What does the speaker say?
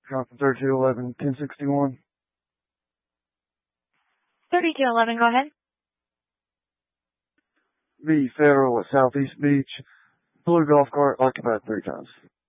Compton 3211 1061. 3211, go ahead. The Federal at Southeast Beach. Blue golf cart like about 3 times.